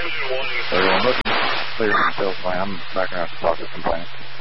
Everyone looking clear until I'm back around to talk to some plants.